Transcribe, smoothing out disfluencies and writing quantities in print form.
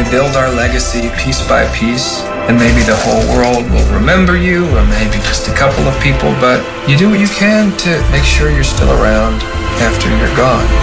build our legacy piece by piece, and maybe the whole world will remember you, or maybe just a couple of people, but you do what you can to make sure you're still around after you're gone.